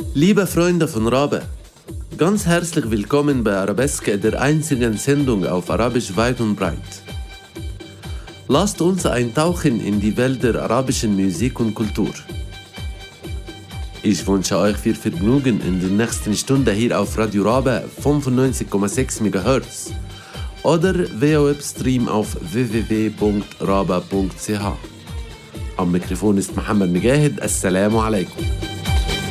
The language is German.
Liebe Freunde von Rabe, ganz herzlich willkommen bei Arabeske, der einzigen Sendung auf Arabisch weit und breit. Lasst uns eintauchen in die Welt der arabischen Musik und Kultur. Ich wünsche euch viel Vergnügen in der nächsten Stunde hier auf Radio Rabe 95,6 MHz oder via Webstream auf www.raba.ch. Am Mikrofon ist Mohammed Mujahid. Assalamu alaikum.